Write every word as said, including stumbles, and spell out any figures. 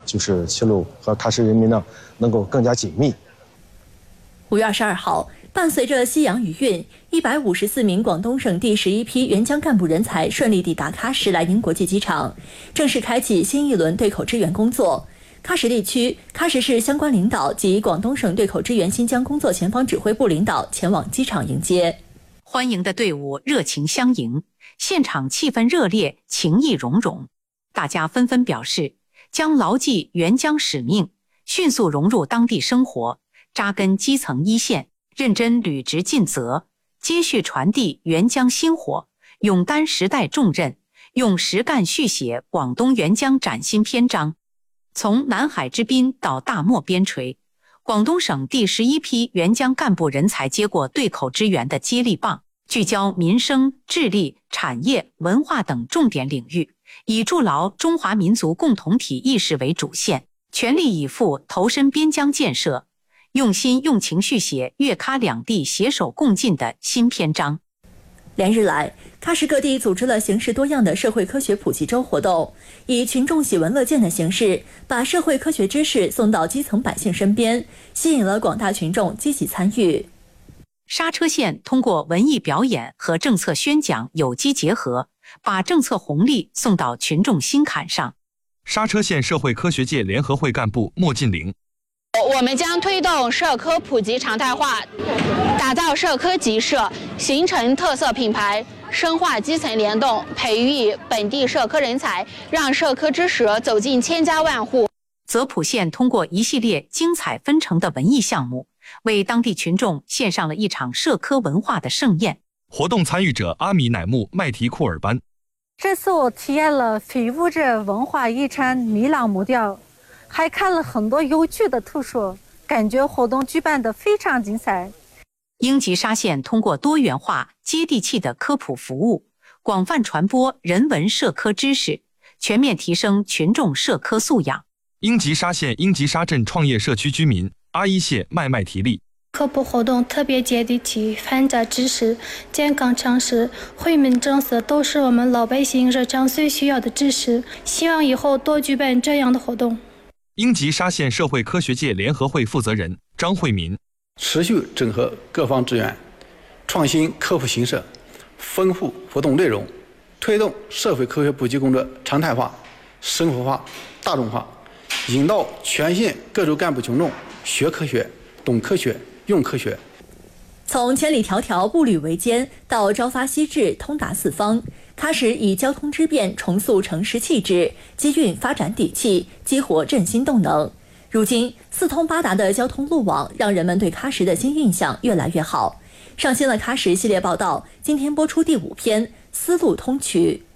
就是齐鲁和喀什人民呢能够更加紧密。 五月二十二号，伴随着西洋余韵，一百五十四名广东省第十一批援疆干部人才顺利抵达喀什莱宁国际机场，正式开启新一轮对口支援工作。喀什地区、喀什市相关领导及广东省对口支援新疆工作前方指挥部领导前往机场迎接。 欢迎的队伍热情相迎，现场气氛热烈，情谊融融。大家纷纷表示，将牢记援疆使命，迅速融入当地生活，扎根基层一线，认真履职尽责，接续传递援疆薪火，勇担时代重任，用实干续写广东援疆崭新篇章。从南海之滨到大漠边陲，广东省第十一批援疆干部人才接过对口支援的接力棒，聚焦民生、智力、产业、文化等重点领域，以筑牢中华民族共同体意识为主线，全力以赴投身边疆建设，用心用情续写粤喀两地携手共进的新篇章。 连日来，喀什各地组织了形式多样的社会科学普及周活动，以群众喜闻乐见的形式，把社会科学知识送到基层百姓身边，吸引了广大群众积极参与。 刹车线通过文艺表演和政策宣讲有机结合，把政策红利送到群众心坎上。 刹车线社会科学界联合会干部莫进玲， 我们将推动社科普及常态化，打造社科集社，形成特色品牌，深化基层联动，培育本地社科人才，让社科知识走进千家万户。 泽普县通过一系列精彩纷呈的文艺项目，为当地群众献上了一场社科文化的盛宴。 活动参与者阿米乃木麦提库尔班， 这次我体验了非物质文化遗产米朗木雕，还看了很多有趣的图书，感觉活动举办得非常精彩。 英吉沙县通过多元化、接地气的科普服务，广泛传播人文社科知识，全面提升群众社科素养。 英吉沙县英吉沙镇创业社区居民阿依谢麦麦提利， 科普活动特别接地气，反诈知识、健康常识、惠民政策都是我们老百姓日常最需要的知识，希望以后多举办这样的活动。 英吉沙县社会科学界联合会负责人张惠民， 持续整合各方资源，创新科普形式，丰富活动内容，推动社会科学普及工作常态化、生活化、大众化，引导全县各州干部群众学科学、懂科学、用科学。 从千里迢迢步履维艰到朝发夕至通达四方，喀什以交通之便重塑城市气质，机运发展底气，激活振兴动能。如今四通八达的交通路网让人们对喀什的新印象越来越好。上新了喀什系列报道今天播出第五篇，丝路通衢。